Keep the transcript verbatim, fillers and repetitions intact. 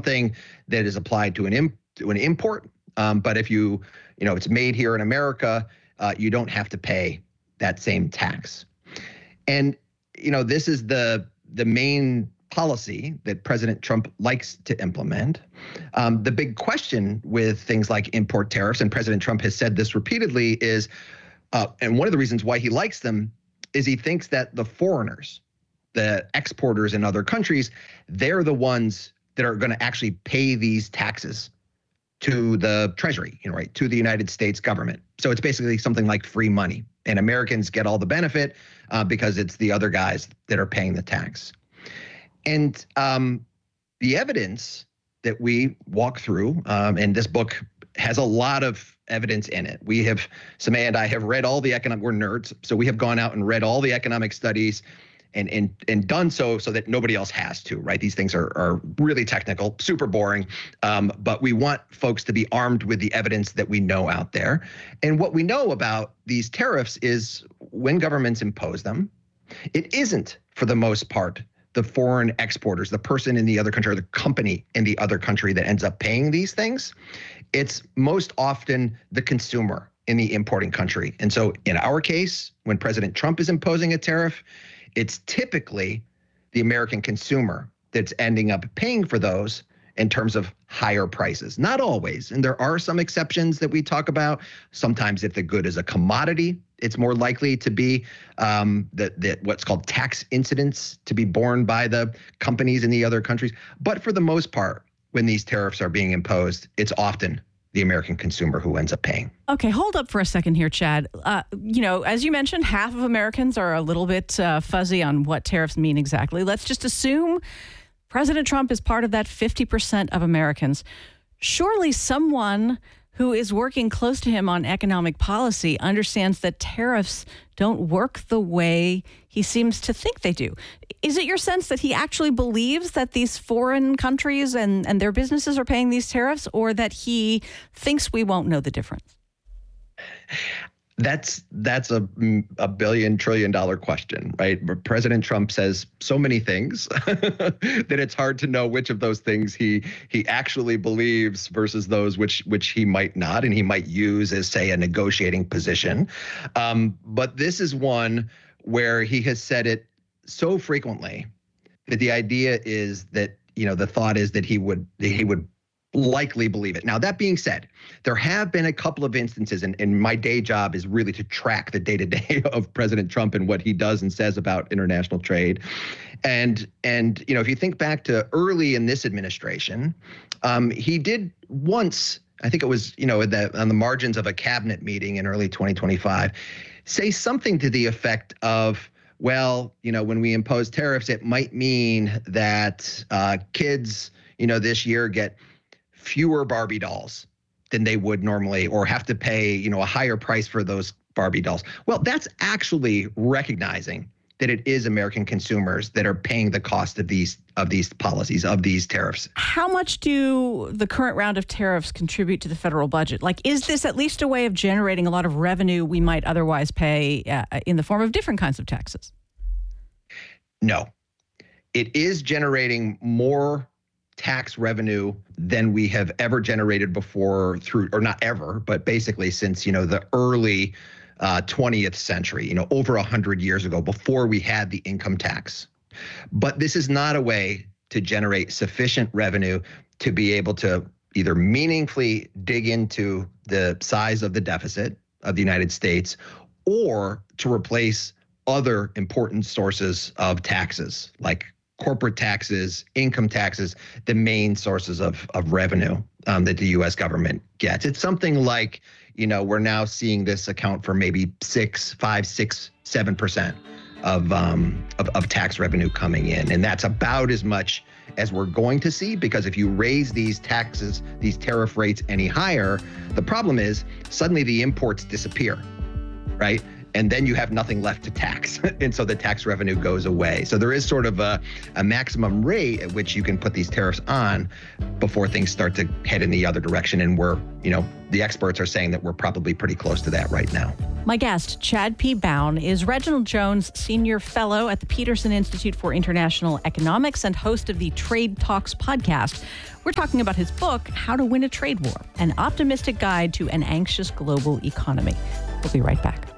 something that is applied to an imp- to an import. Um, but if you, you know, it's made here in America, uh, you don't have to pay that same tax. And, you know, this is the the main policy that President Trump likes to implement. Um, the big question with things like import tariffs, and President Trump has said this repeatedly, is, uh, and one of the reasons why he likes them is he thinks that the foreigners, the exporters in other countries, they're the ones that are going to actually pay these taxes to the Treasury, you know, right, to the United States government. So it's basically something like free money, and Americans get all the benefit uh, because it's the other guys that are paying the tax. And um, the evidence that we walk through, um, and this book has a lot of evidence in it. We have, Samaya and I have read all the economic, we're nerds, so we have gone out and read all the economic studies and and and done so so that nobody else has to, right? These things are are really technical, super boring, um, but we want folks to be armed with the evidence that we know out there. And what we know about these tariffs is when governments impose them, it isn't, for the most part, the foreign exporters, the person in the other country or the company in the other country that ends up paying these things. It's most often the consumer in the importing country. And so in our case, when President Trump is imposing a tariff, it's typically the American consumer that's ending up paying for those in terms of higher prices. Not always, and there are some exceptions that we talk about. Sometimes if the good is a commodity, it's more likely to be um, that that what's called tax incidence to be borne by the companies in the other countries. But for the most part, when these tariffs are being imposed, it's often the American consumer who ends up paying. Okay, hold up for a second here, Chad. Uh, you know, as you mentioned, half of Americans are a little bit uh, fuzzy on what tariffs mean exactly. Let's just assume President Trump is part of that fifty percent of Americans. Surely someone who is working close to him on economic policy understands that tariffs don't work the way he seems to think they do. Is it your sense that he actually believes that these foreign countries and, and their businesses are paying these tariffs, or that he thinks we won't know the difference? That's that's a, a billion trillion dollar question, right? But President Trump says so many things that it's hard to know which of those things he he actually believes versus those which which he might not, and he might use as, say, a negotiating position. Um, but this is one where he has said it so frequently that the idea is that, you know, the thought is that he would that he would. likely believe it. Now, that being said, there have been a couple of instances, and, and my day job is really to track the day-to-day of President Trump and what he does and says about international trade. And, and you know, if you think back to early in this administration, um, he did once, I think it was, you know, the, on the margins of a cabinet meeting in early twenty twenty-five, say something to the effect of, well, you know, when we impose tariffs, it might mean that uh, kids, you know, this year get fewer Barbie dolls than they would normally, or have to pay, you know, a higher price for those Barbie dolls. Well, that's actually recognizing that it is American consumers that are paying the cost of these of these policies, of these tariffs. How much do the current round of tariffs contribute to the federal budget? Like, is this at least a way of generating a lot of revenue we might otherwise pay uh, in the form of different kinds of taxes? No. It is generating more tax revenue than we have ever generated before through, or not ever, but basically since, you know, the early uh, twentieth century, you know, over a hundred years ago, before we had the income tax. But this is not a way to generate sufficient revenue to be able to either meaningfully dig into the size of the deficit of the United States, or to replace other important sources of taxes, like corporate taxes, income taxes, the main sources of, of revenue um, that the U S government gets. It's something like, you know, we're now seeing this account for maybe six, five, six, seven percent of, um, of of tax revenue coming in, and that's about as much as we're going to see. Because if you raise these taxes, these tariff rates any higher, the problem is suddenly the imports disappear, right? and then you have nothing left to tax. And so the tax revenue goes away. So there is sort of a, a maximum rate at which you can put these tariffs on before things start to head in the other direction. And we're, you know, the experts are saying that we're probably pretty close to that right now. My guest, Chad P. Bown, is Reginald Jones Senior Fellow at the Peterson Institute for International Economics and host of the Trade Talks podcast. We're talking about his book, How to Win a Trade War, an optimistic guide to an anxious global economy. We'll be right back.